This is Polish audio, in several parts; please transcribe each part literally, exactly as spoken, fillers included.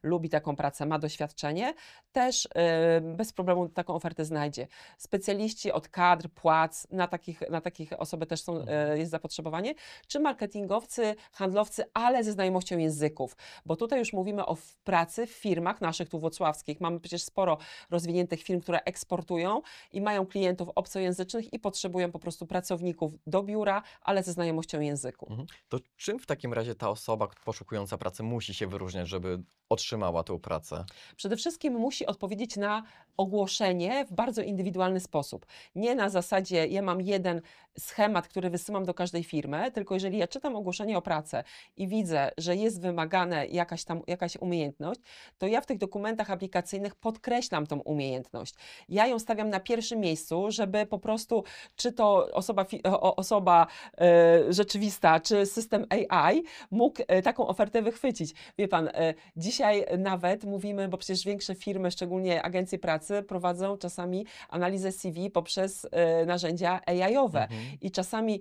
lubi taką pracę, ma doświadczenie, też bez problemu taką ofertę znajdzie. Specjaliści od kadr, płac, na takich, na takich osoby też są, Mhm. jest zapotrzebowanie, czy marketingowcy, handlowcy, ale ze znajomością języków, bo tutaj już mówimy o pracy w firmach naszych tu włocławskich. Mamy przecież sporo rozwiniętych firm, które eksportują i mają klientów obcojęzycznych i potrzebują po prostu pracowników do biura, ale ze znajomością języku. Mhm. To czym w takim razie ta osoba poszukująca pracy musi się wyróżniać, żeby otrzymała tę pracę? Przede wszystkim musi odpowiedzieć na ogłoszenie w bardzo indywidualny sposób. Nie na zasadzie, ja mam jeden schemat, który wysyłam do każdej firmy, tylko jeżeli ja czytam ogłoszenie o pracę i widzę, że jest wymagane jakaś tam jakaś umiejętność, to ja w tych dokumentach aplikacyjnych podkreślam tą umiejętność. Ja ją stawiam na pierwszym miejscu, żeby po prostu, czy to osoba, osoba e, rzeczywista, czy system A I mógł e, taką ofertę wychwycić. Wie pan, e, dzisiaj nawet mówimy, bo przecież większe firmy, szczególnie agencje pracy, prowadzą czasami analizę C V poprzez e, narzędzia A I-owe. Mhm. I czasami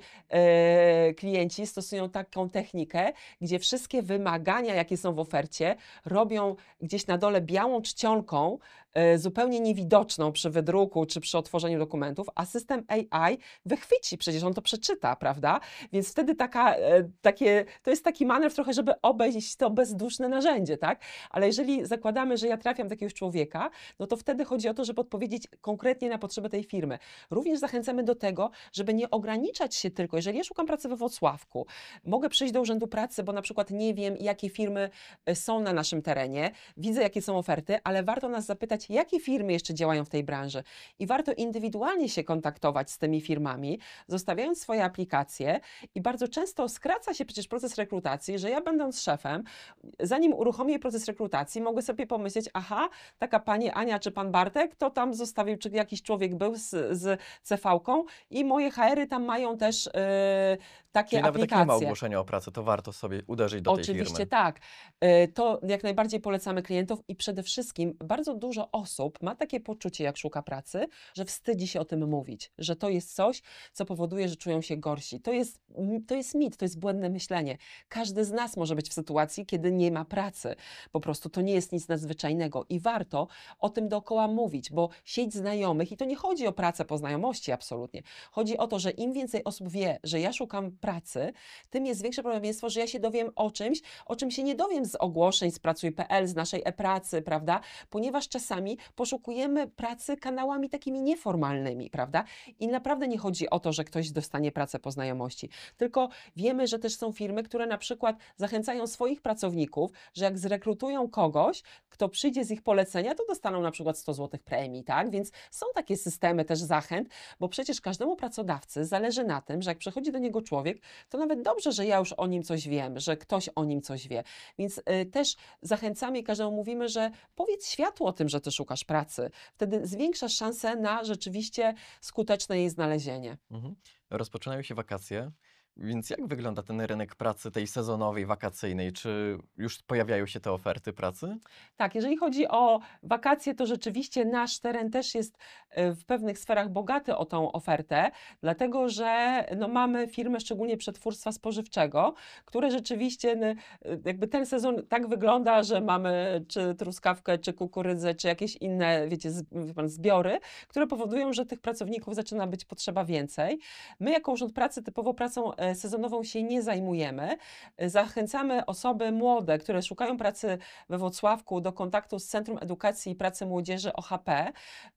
e, klienci stosują taką technikę, gdzie wszystkie wymagania, jakie są w ofercie, robią gdzieś na dole białą czcionką, e, zupełnie niewidoczną przy wydruku czy przy otworzeniu dokumentów, a system A I wychwyci, przecież on to przeczyta, prawda? Więc wtedy taka, e, takie, to jest taki manewr trochę, żeby obejść to bezduszne narzędzie, tak? Ale jeżeli zakładamy, że ja trafiam do jakiegoś człowieka, no to wtedy chodzi o to, żeby odpowiedzieć konkretnie na potrzeby tej firmy. Również zachęcamy do tego, żeby nie ograniczać się tylko, jeżeli ja szukam pracy we Włocławku, mogę przyjść do Urzędu Pracy, bo na przykład nie wiem, jakie firmy są na naszym terenie, widzę, jakie są oferty, ale warto nas zapytać, jakie firmy jeszcze działają w tej branży. I warto indywidualnie się kontaktować z tymi firmami, zostawiając swoje aplikacje i bardzo często skraca się przecież proces rekrutacji, że ja będąc szefem, zanim uruchomię proces rekrutacji, mogę sobie pomyśleć, aha, taka pani Ania czy pan Bartek, to tam zostawił, czy jakiś człowiek był z, z C V-ką i moje H R-y tam mają też yy, takie Czyli nawet jak nie ma aplikacje. ogłoszenia o pracę, to warto sobie uderzyć do tej Oczywiście firmy. tak. Y, To jak najbardziej polecamy klientów i przede wszystkim bardzo dużo osób ma takie poczucie, jak szuka pracy, że wstydzi się o tym mówić, że to jest coś, co powoduje, że czują się gorsi. To jest, to jest mit, to jest błędne myślenie. Każdy z nas może być w sytuacji, kiedy nie ma pracy. Po prostu to nie jest nic nadzwyczajnego i warto o tym dookoła mówić, bo sieć znajomych, i to nie chodzi o pracę po znajomości absolutnie, chodzi o to, że im więcej osób wie, że ja szukam pracy, tym jest większe prawdopodobieństwo, że ja się dowiem o czymś, o czym się nie dowiem z ogłoszeń z pracuj kropka p l, z naszej e-pracy, prawda? Ponieważ czasami poszukujemy pracy kanałami takimi nieformalnymi, prawda? I naprawdę nie chodzi o to, że ktoś dostanie pracę po znajomości, tylko wiemy, że też są firmy, które na przykład zachęcają swoich pracowników, że jak zrekrutują kogoś, kto przyjdzie z ich polecenia, to dostaną na przykład sto złotych premii, tak? Więc są takie systemy też zachęt, bo przecież każdemu pracodawcy zależy na tym, że jak przychodzi do niego człowiek, to nawet dobrze, że ja już o nim coś wiem, że ktoś o nim coś wie. Więc y, też zachęcamy i każdemu mówimy, że powiedz światu o tym, że ty szukasz pracy. Wtedy zwiększasz szansę na rzeczywiście skuteczne jej znalezienie. Mhm. Rozpoczynają się wakacje, więc jak wygląda ten rynek pracy tej sezonowej, wakacyjnej? Czy już pojawiają się te oferty pracy? Tak, jeżeli chodzi o wakacje, to rzeczywiście nasz teren też jest y, w pewnych sferach bogaty o tą ofertę, dlatego że no, mamy firmy, szczególnie przetwórstwa spożywczego, które rzeczywiście n- y, jakby ten sezon tak wygląda, że mamy czy truskawkę, czy kukurydzę, czy jakieś inne, wiecie, z, wie pan, zbiory, które powodują, że tych pracowników zaczyna być potrzeba więcej. My jako Urząd Pracy typowo pracą e, sezonową się nie zajmujemy. E, Zachęcamy osoby młode, które szukają pracy we Włocławku do kontaktu z Centrum Edukacji i Pracy Młodzieży O H P,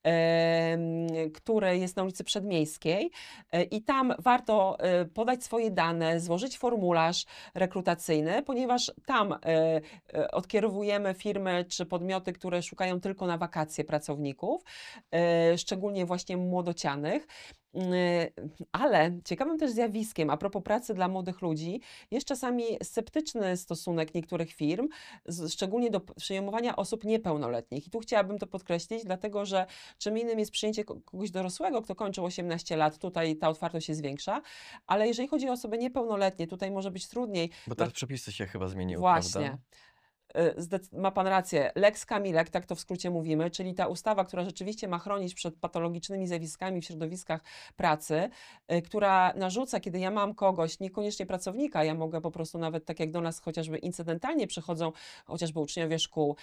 em, które jest na ulicy Przedmiejskiej e, i tam warto e, podać swoje dane, złożyć formularz rekrutacyjny, ponieważ tam e, e, odkierowujemy firmy czy podmioty, które szukają tylko na wakacje pracowników, e, szczególnie właśnie młodocianych. Yy, Ale ciekawym też zjawiskiem, a propos pracy dla młodych ludzi, jest czasami sceptyczny stosunek niektórych firm, z, szczególnie do przyjmowania osób niepełnoletnich. I tu chciałabym to podkreślić, dlatego że czym innym jest przyjęcie ko- kogoś dorosłego, kto kończył osiemnaście lat, tutaj ta otwartość się zwiększa, ale jeżeli chodzi o osoby niepełnoletnie, tutaj może być trudniej. Bo Dla- teraz przepisy się chyba zmieniły, prawda? Właśnie. Y, zdec- Ma pan rację, Lex Kamilek, tak to w skrócie mówimy, czyli ta ustawa, która rzeczywiście ma chronić przed patologicznymi zjawiskami w środowiskach pracy, y, która narzuca, kiedy ja mam kogoś, niekoniecznie pracownika, ja mogę po prostu nawet, tak jak do nas chociażby incydentalnie przychodzą chociażby uczniowie szkół,